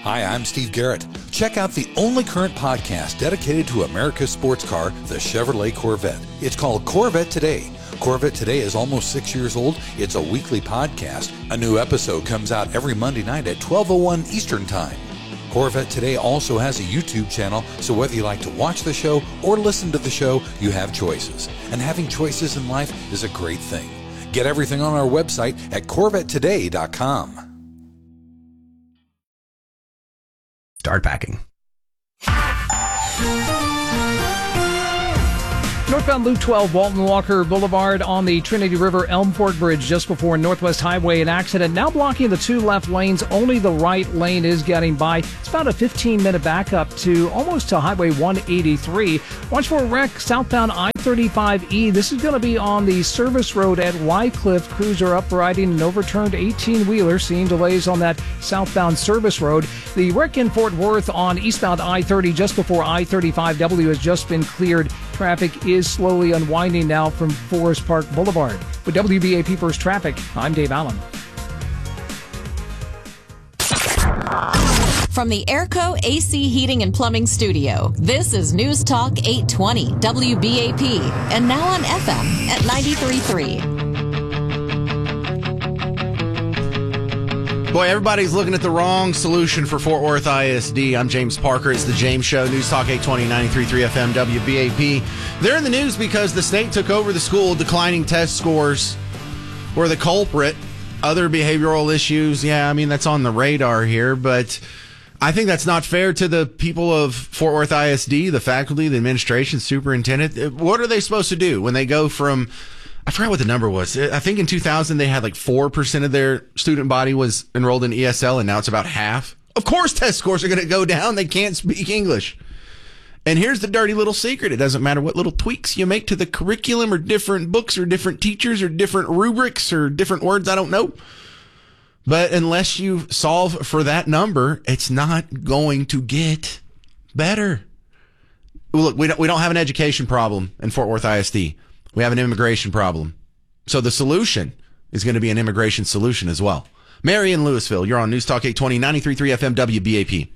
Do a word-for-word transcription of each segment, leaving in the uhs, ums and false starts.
Hi, I'm Steve Garrett. Check out the only current podcast dedicated to America's sports car, the Chevrolet Corvette. It's called Corvette Today. Corvette Today is almost six years old. It's a weekly podcast. A new episode comes out every Monday night at twelve oh one Eastern Time. Corvette Today also has a YouTube channel, so whether you like to watch the show or listen to the show, you have choices. And having choices in life is a great thing. Get everything on our website at corvette today dot com. Start packing. Northbound Loop twelve, Walton Walker Boulevard on the Trinity River Elm Fork Bridge just before Northwest Highway. An accident now blocking the two left lanes. Only the right lane is getting by. It's about a fifteen minute backup to almost to Highway one eighty-three. Watch for a wreck southbound I thirty-five E. This is going to be on the service road at Wycliffe. Crews are up riding an overturned eighteen-wheeler, seeing delays on that southbound service road. The wreck in Fort Worth on eastbound I thirty just before I thirty-five W has just been cleared. Traffic is slowly unwinding now from Forest Park Boulevard. With W B A P First Traffic, I'm Dave Allen. From the Airco A C Heating and Plumbing Studio, this is News Talk eight twenty W B A P, and now on F M at ninety-three point three. Boy, everybody's looking at the wrong solution for Fort Worth I S D. I'm James Parker. It's the James Show, News Talk eight twenty, ninety-three point three F M, W B A P. They're in the news because the state took over the school. Declining test scores were the culprit. Other behavioral issues, yeah, I mean, that's on the radar here, but I think that's not fair to the people of Fort Worth I S D, the faculty, the administration, superintendent. What are they supposed to do when they go from, I forgot what the number was. I think in two thousand they had like four percent of their student body was enrolled in E S L, and now it's about half. Of course test scores are going to go down. They can't speak English. And here's the dirty little secret. It doesn't matter what little tweaks you make to the curriculum or different books or different teachers or different rubrics or different words, I don't know. But unless you solve for that number, it's not going to get better. Look, we don't, we don't have an education problem in Fort Worth I S D. We have an immigration problem. So the solution is going to be an immigration solution as well. Mary in Louisville, you're on News Talk eight twenty, ninety-three point three F M, W B A P.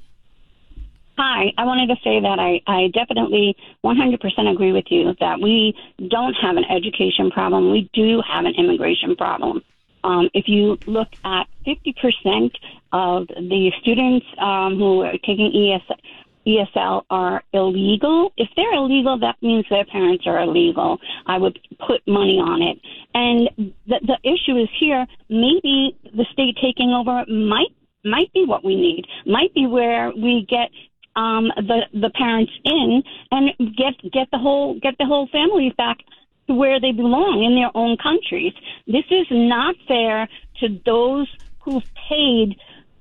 Hi, I wanted to say that I, I definitely one hundred percent agree with you that we don't have an education problem. We do have an immigration problem. Um, if you look at fifty percent of the students um, who are taking E S L, E S L are illegal. If they're illegal, that means their parents are illegal. I would put money on it. And the, the issue is here, maybe the state taking over might might be what we need, might be where we get um, the the parents in and get get the whole get the whole families back to where they belong in their own countries. This is not fair to those who've paid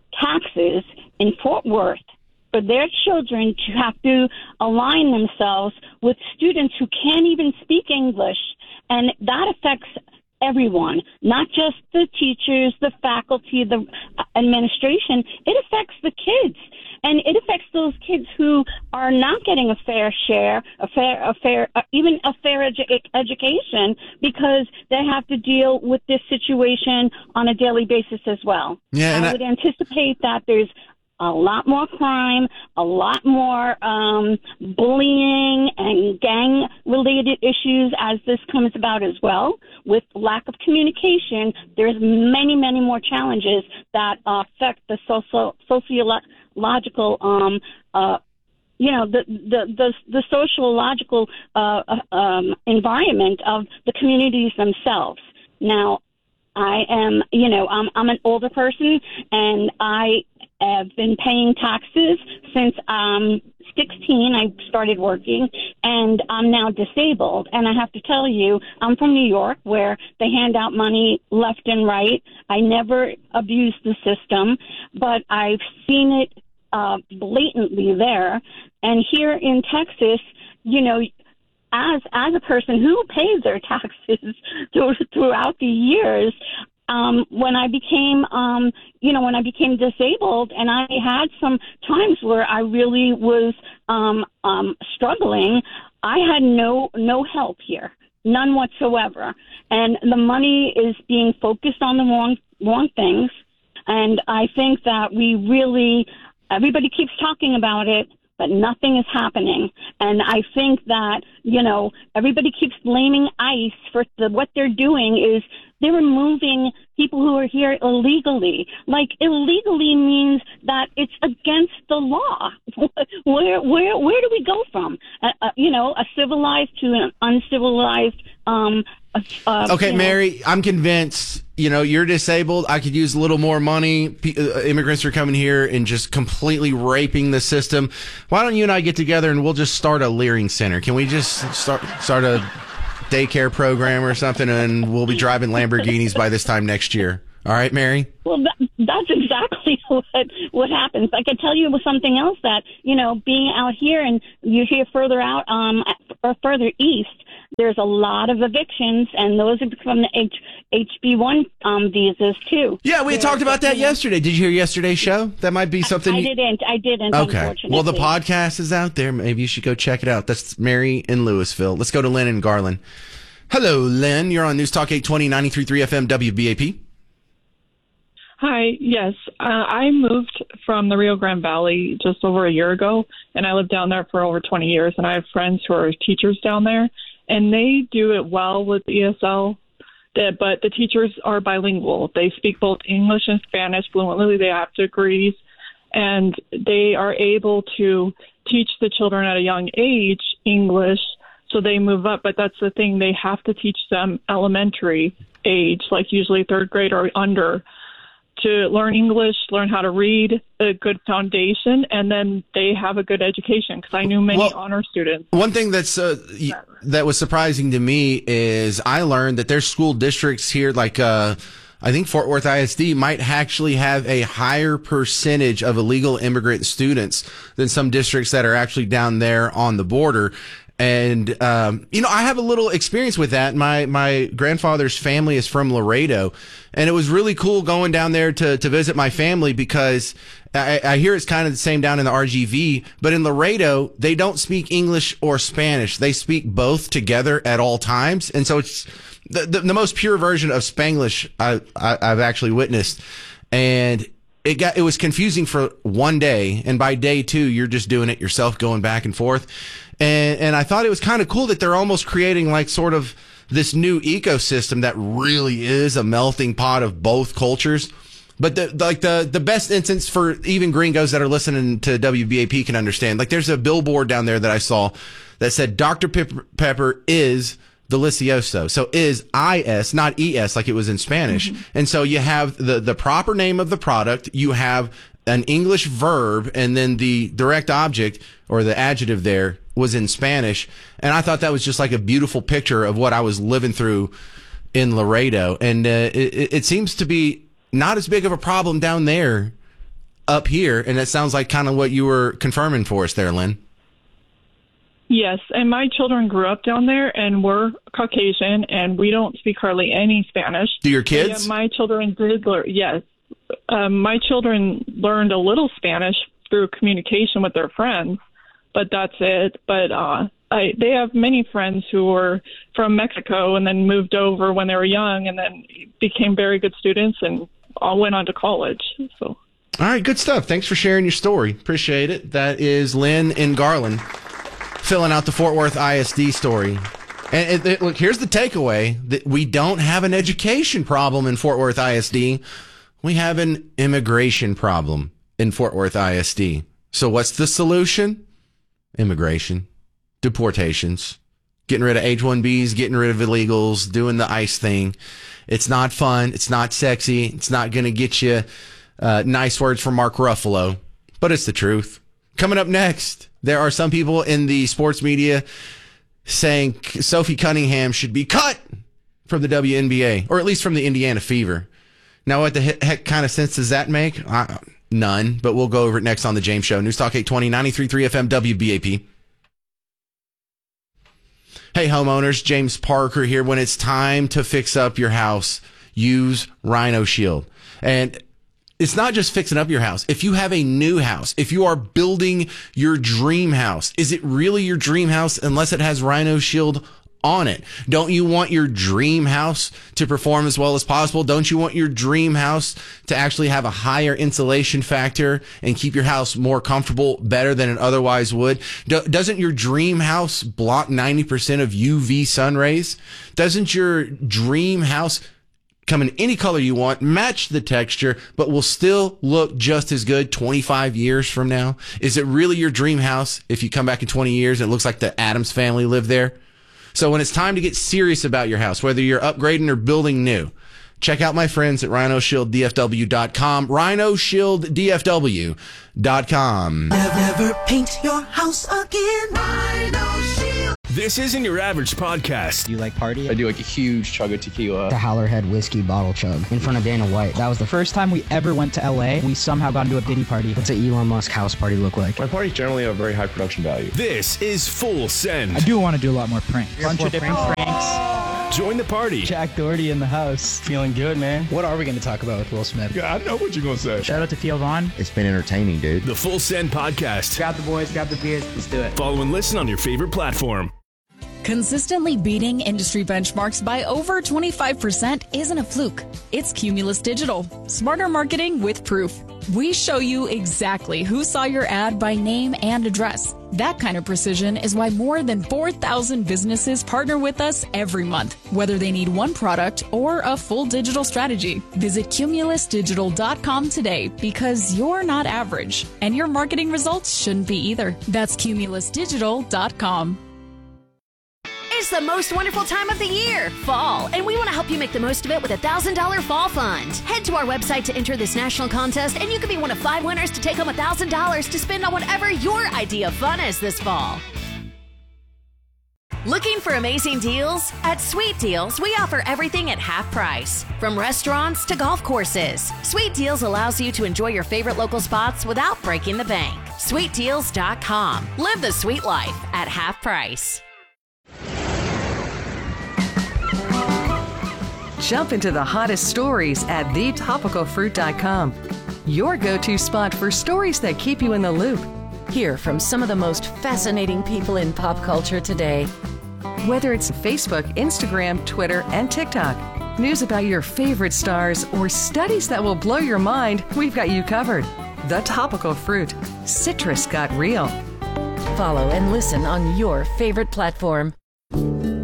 taxes in Fort Worth for their children to have to align themselves with students who can't even speak English. And that affects everyone, not just the teachers, the faculty, the administration. It affects the kids. And it affects those kids who are not getting a fair share, a fair, a fair, uh, even a fair edu- education, because they have to deal with this situation on a daily basis as well. Yeah, and I, I would anticipate that there's a lot more crime, a lot more um, bullying and gang-related issues as this comes about as well. With lack of communication, there's many, many more challenges that uh, affect the social, sociological, um, uh, you know, the the the, the sociological uh, um, environment of the communities themselves. Now, I am, you know, I'm, I'm an older person, and I have been paying taxes since um sixteen. I started working, and I'm now disabled. And I have to tell you, I'm from New York, where they hand out money left and right. I never abused the system, but I've seen it uh, blatantly there. And here in Texas, you know, as as a person who pays their taxes through, throughout the years, Um, when I became, um, you know, when I became disabled, and I had some times where I really was um, um, struggling, I had no no help here, none whatsoever, and the money is being focused on the wrong wrong things, and I think that we really everybody keeps talking about it, but nothing is happening. And I think that, you know, everybody keeps blaming ICE for the, what they're doing is they're removing people who are here illegally. Like, illegally means that it's against the law. Where where where do we go from? Uh, uh, you know, a civilized to an uncivilized. Um, uh, okay, you Mary, know. I'm convinced. You know, you're disabled. I could use a little more money. P- uh, immigrants are coming here and just completely raping the system. Why don't you and I get together and we'll just start a Leering Center? Can we just start start a daycare program or something, and we'll be driving Lamborghinis by this time next year? All right, Mary? Well, that, that's exactly what what happens. I could tell you something else that, you know, being out here and you're here further out um, or further east, there's a lot of evictions, and those are from the H, H B one um, visas, too. Yeah, we had talked about that yesterday. Did you hear yesterday's show? That might be something. I, I you... didn't. I didn't, okay. Unfortunately. Well, the podcast is out there. Maybe you should go check it out. That's Mary in Louisville. Let's go to Lynn in Garland. Hello, Lynn. You're on News Talk eight twenty, ninety-three point three F M W B A P. Hi, yes. Uh, I moved from the Rio Grande Valley just over a year ago, and I lived down there for over twenty years, and I have friends who are teachers down there, and they do it well with E S L, but the teachers are bilingual. They speak both English and Spanish fluently. They have degrees, and they are able to teach the children at a young age English, so they move up. But that's the thing. They have to teach them elementary age, like usually third grade or under, to learn English, learn how to read, a good foundation, and then they have a good education, because I knew many well, honor students. One thing that's uh, that was surprising to me is I learned that there's school districts here, like uh, I think Fort Worth I S D might actually have a higher percentage of illegal immigrant students than some districts that are actually down there on the border. And, um, you know, I have a little experience with that. My, my grandfather's family is from Laredo, and it was really cool going down there to, to visit my family, because I, I hear it's kind of the same down in the R G V, but in Laredo, they don't speak English or Spanish. They speak both together at all times. And so it's the, the, the most pure version of Spanglish I, I, I've actually witnessed. And it got, it was confusing for one day. And by day two, you're just doing it yourself, going back and forth. And, and I thought it was kind of cool that they're almost creating like sort of this new ecosystem that really is a melting pot of both cultures. But the, like the, the best instance for even gringos that are listening to W B A P can understand, like there's a billboard down there that I saw that said Doctor Pepper, Pepper is delicioso. So is I S, not E S like it was in Spanish. Mm-hmm. And so you have the, the proper name of the product. You have an English verb, and then the direct object or the adjective there was in Spanish. And I thought that was just like a beautiful picture of what I was living through in Laredo. And uh, it, it seems to be not as big of a problem down there up here. And it sounds like kind of what you were confirming for us there, Lynn. Yes, and my children grew up down there, and we're Caucasian, and we don't speak hardly any Spanish. Do your kids? Yeah, my children did learn, yes. Um, my children learned a little Spanish through communication with their friends, but that's it. But uh, I, they have many friends who were from Mexico and then moved over when they were young, and then became very good students and all went on to college. So, all right, good stuff. Thanks for sharing your story. Appreciate it. That is Lynn in Garland filling out the Fort Worth I S D story. And it, it, look, here's the takeaway: that we don't have an education problem in Fort Worth I S D. We have an immigration problem in Fort Worth I S D. So what's the solution? Immigration, deportations, getting rid of H one Bs, getting rid of illegals, doing the ICE thing. It's not fun. It's not sexy. It's not going to get you uh, nice words from Mark Ruffalo, but it's the truth. Coming up next, there are some people in the sports media saying Sophie Cunningham should be cut from the W N B A, or at least from the Indiana Fever. Now, what the heck kind of sense does that make? Uh, none, but we'll go over it next on The James Show. News Talk eight twenty, ninety-three point three F M, W B A P. Hey, homeowners, James Parker here. When it's time to fix up your house, use Rhino Shield. And it's not just fixing up your house. If you have a new house, if you are building your dream house, is it really your dream house unless it has Rhino Shield on it. Don't you want your dream house to perform as well as possible? Don't you want your dream house to actually have a higher insulation factor and keep your house more comfortable, better than it otherwise would? Do- doesn't your dream house block ninety percent of U V sun rays? Doesn't your dream house come in any color you want, match the texture, but will still look just as good twenty-five years from now? Is it really your dream house if you come back in twenty years and it looks like the Addams family lived there? So when it's time to get serious about your house, whether you're upgrading or building new, check out my friends at Rhino Shield D F W dot com, Rhino Shield D F W dot com. Never paint your house again. Rhino Shield. This isn't your average podcast. Do you like party? I do like a huge chug of tequila. The Howlerhead whiskey bottle chug in front of Dana White. That was the first time we ever went to L A. We somehow got into a Diddy party. What's an Elon Musk house party look like? My parties generally have a very high production value. This is Full Send. I do want to do a lot more pranks. A bunch of different pranks. Join the party. Jack Doherty in the house. Feeling good, man. What are we going to talk about with Will Smith? Yeah, I know what you're going to say. Shout out to Theo Vaughn. It's been entertaining, dude. The Full Send Podcast. Grab the boys, grab the beers. Let's do it. Follow and listen on your favorite platform. Consistently beating industry benchmarks by over twenty-five percent isn't a fluke. It's Cumulus Digital. Smarter marketing with proof. We show you exactly who saw your ad by name and address. That kind of precision is why more than four thousand businesses partner with us every month, whether they need one product or a full digital strategy. Visit Cumulus Digital dot com today because you're not average, and your marketing results shouldn't be either. That's Cumulus Digital dot com. It's the most wonderful time of the year, fall, and we want to help you make the most of it with a one thousand dollars Fall Fund. Head to our website to enter this national contest, and you could be one of five winners to take home one thousand dollars to spend on whatever your idea of fun is this fall. Looking for amazing deals? At Sweet Deals, we offer everything at half price. From restaurants to golf courses, Sweet Deals allows you to enjoy your favorite local spots without breaking the bank. Sweet Deals dot com. Live the sweet life at half price. Jump into the hottest stories at the topical fruit dot com. Your go-to spot for stories that keep you in the loop. Hear from some of the most fascinating people in pop culture today. Whether it's Facebook, Instagram, Twitter, and TikTok, news about your favorite stars, or studies that will blow your mind, we've got you covered. The Topical Fruit. Citrus got real. Follow and listen on your favorite platform.